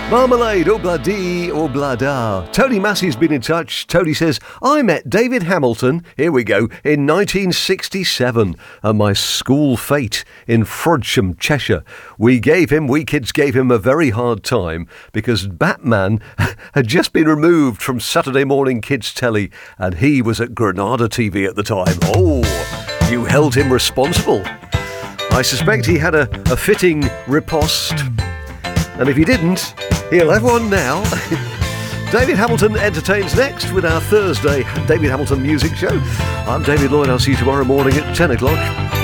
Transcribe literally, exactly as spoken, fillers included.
Marmalade, obla-dee, obla-da. Tony Massey's been in touch. Tony says, I met David Hamilton, here we go, in nineteen sixty-seven at my school fete in Frodsham, Cheshire. We gave him, we kids gave him a very hard time because Batman had just been removed from Saturday morning kids telly and he was at Granada T V at the time. Oh, you held him responsible. I suspect he had a, a fitting riposte. And if he didn't, he'll have one now. David Hamilton entertains next with our Thursday David Hamilton Music Show. I'm David Lloyd. I'll see you tomorrow morning at ten o'clock.